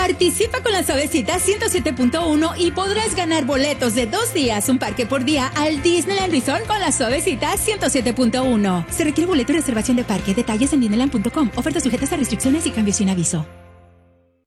Participa con la Suavecita 107.1 y podrás ganar boletos de 2 días, un parque por día al Disneyland Resort con la Suavecita 107.1. Se requiere boleto y reservación de parque. Detalles en Disneyland.com. Ofertas sujetas a restricciones y cambios sin aviso.